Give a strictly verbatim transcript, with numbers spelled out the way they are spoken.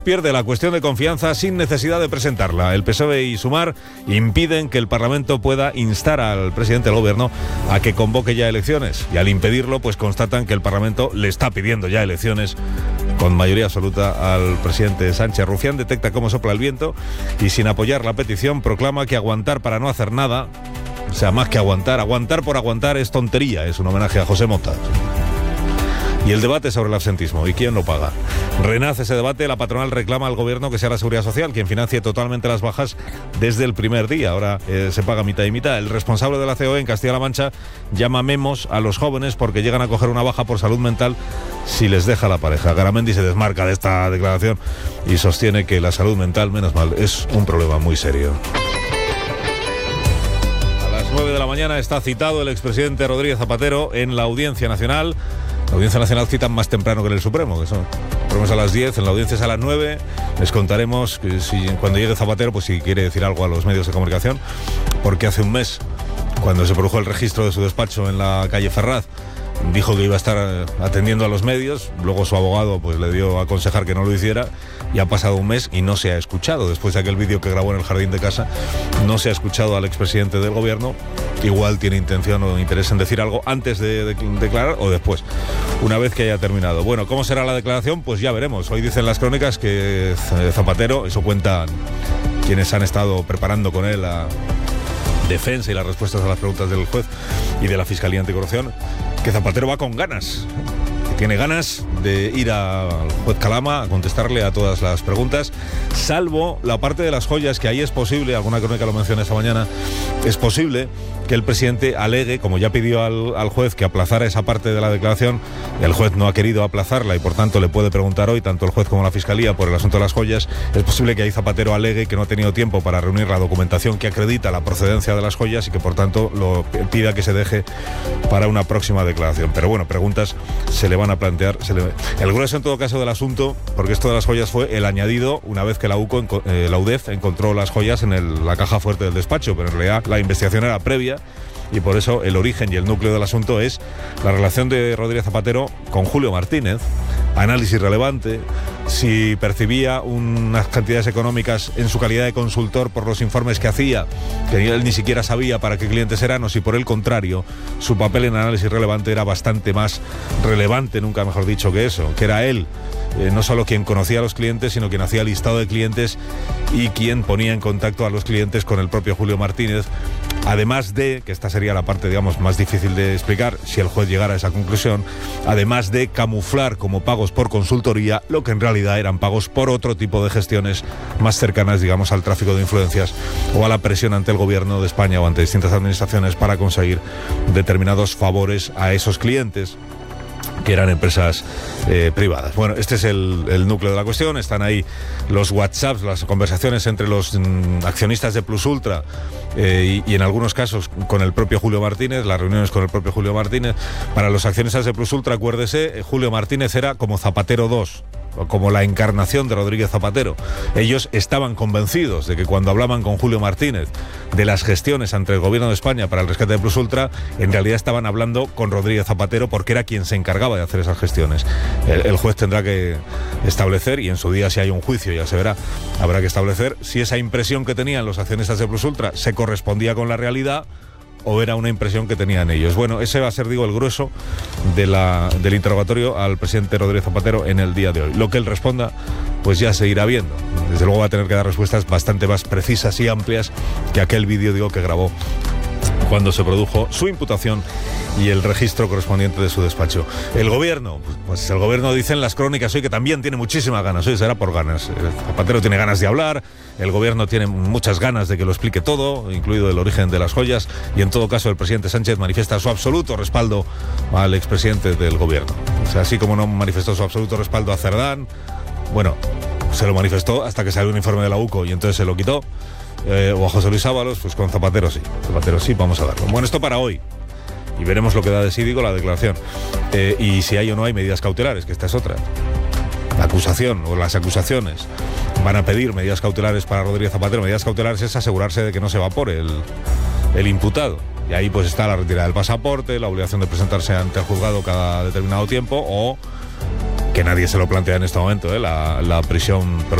Pierde la cuestión de confianza sin necesidad de presentarla. El P S O E y Sumar impiden que el Parlamento pueda instar al presidente del Gobierno a que convoque ya elecciones. Y al impedirlo, pues constatan que el Parlamento le está pidiendo ya elecciones con mayoría absoluta al presidente Sánchez. Rufián detecta cómo sopla el viento y, sin apoyar la petición, proclama que aguantar para no hacer nada, o sea, más que aguantar, aguantar por aguantar es tontería. Es un homenaje a José Mota. Y el debate sobre el absentismo. ¿Y quién lo paga? Renace ese debate. La patronal reclama al Gobierno que sea la Seguridad Social quien financie totalmente las bajas desde el primer día. Ahora eh, se paga mitad y mitad. El responsable de la C O E en Castilla-La Mancha llama memos a los jóvenes porque llegan a coger una baja por salud mental si les deja la pareja. Garamendi se desmarca de esta declaración y sostiene que la salud mental, menos mal, es un problema muy serio. A las nueve de la mañana está citado el expresidente Rodríguez Zapatero en la Audiencia Nacional. La Audiencia Nacional citan más temprano que en el Supremo, que son Supremos a las diez, en la audiencia es a las nueve. Les contaremos que si cuando llegue Zapatero, pues si quiere decir algo a los medios de comunicación, porque hace un mes, cuando se produjo el registro de su despacho en la calle Ferraz, dijo que iba a estar atendiendo a los medios. Luego su abogado pues le dio a aconsejar que no lo hiciera, y ha pasado un mes y no se ha escuchado. Después de aquel vídeo que grabó en el jardín de casa, no se ha escuchado al expresidente del Gobierno. Igual tiene intención o interés en decir algo antes de, de, de declarar o después, una vez que haya terminado. Bueno, ¿cómo será la declaración? Pues ya veremos. Hoy dicen las crónicas que Zapatero, eso cuentan quienes han estado preparando con él la defensa y las respuestas a las preguntas del juez y de la Fiscalía Anticorrupción, que Zapatero va con ganas, que tiene ganas de ir al juez Calama a contestarle a todas las preguntas, salvo la parte de las joyas, que ahí es posible, alguna crónica lo menciona esta mañana, es posible que el presidente alegue, como ya pidió al, al juez que aplazara esa parte de la declaración. El juez no ha querido aplazarla y por tanto le puede preguntar hoy tanto el juez como la Fiscalía por el asunto de las joyas. Es posible que ahí Zapatero alegue que no ha tenido tiempo para reunir la documentación que acredita la procedencia de las joyas y que por tanto lo pida que se deje para una próxima declaración. Pero bueno, preguntas se le van a plantear. Se le... El grueso en todo caso del asunto, porque esto de las joyas fue el añadido una vez que la, UCO, eh, la U D E F encontró las joyas en el, la caja fuerte del despacho, pero en realidad la investigación era previa. Y por eso el origen y el núcleo del asunto es la relación de Rodríguez Zapatero con Julio Martínez, análisis relevante, si percibía unas cantidades económicas en su calidad de consultor por los informes que hacía, que él ni siquiera sabía para qué clientes eran, o si por el contrario su papel en análisis relevante era bastante más relevante, nunca mejor dicho, que eso, que era él Eh, no solo quien conocía a los clientes, sino quien hacía listado de clientes y quien ponía en contacto a los clientes con el propio Julio Martínez. Además de, que esta sería la parte, digamos, más difícil de explicar, si el juez llegara a esa conclusión, además de camuflar como pagos por consultoría lo que en realidad eran pagos por otro tipo de gestiones más cercanas, digamos, al tráfico de influencias o a la presión ante el Gobierno de España o ante distintas administraciones para conseguir determinados favores a esos clientes, que eran empresas eh, privadas. Bueno, este es el, el núcleo de la cuestión. Están ahí los WhatsApps, las conversaciones entre los mm, accionistas de Plus Ultra eh, y, y en algunos casos con el propio Julio Martínez, las reuniones con el propio Julio Martínez. Para los accionistas de Plus Ultra, acuérdese, eh, Julio Martínez era como Zapatero dos, como la encarnación de Rodríguez Zapatero. Ellos estaban convencidos de que cuando hablaban con Julio Martínez de las gestiones ante el Gobierno de España para el rescate de Plus Ultra, en realidad estaban hablando con Rodríguez Zapatero porque era quien se encargaba de hacer esas gestiones. El, el juez tendrá que establecer, y en su día si hay un juicio ya se verá, habrá que establecer si esa impresión que tenían los accionistas de Plus Ultra se correspondía con la realidad o era una impresión que tenían ellos. Bueno, ese va a ser, digo, el grueso de la, del interrogatorio al presidente Rodríguez Zapatero en el día de hoy. Lo que él responda, pues ya se irá viendo. Desde luego va a tener que dar respuestas bastante más precisas y amplias que aquel vídeo, digo, que grabó cuando se produjo su imputación y el registro correspondiente de su despacho. El Gobierno, pues el Gobierno dicen las crónicas hoy que también tiene muchísimas ganas, hoy será por ganas. Zapatero tiene ganas de hablar, el Gobierno tiene muchas ganas de que lo explique todo, incluido el origen de las joyas, y en todo caso el presidente Sánchez manifiesta su absoluto respaldo al expresidente del Gobierno. O sea, así como no manifestó su absoluto respaldo a Cerdán, bueno, se lo manifestó hasta que salió un informe de la UCO y entonces se lo quitó, eh, o a José Luis Ábalos, pues con Zapatero sí, Zapatero sí, vamos a verlo. Bueno, esto para hoy. Y veremos lo que da de sí, digo, la declaración. Eh, y si hay o no hay medidas cautelares, que esta es otra. La acusación o las acusaciones van a pedir medidas cautelares para Rodríguez Zapatero. Medidas cautelares es asegurarse de que no se evapore el, el imputado. Y ahí pues está la retirada del pasaporte, la obligación de presentarse ante el juzgado cada determinado tiempo o que nadie se lo plantea en este momento, ¿eh? la, la prisión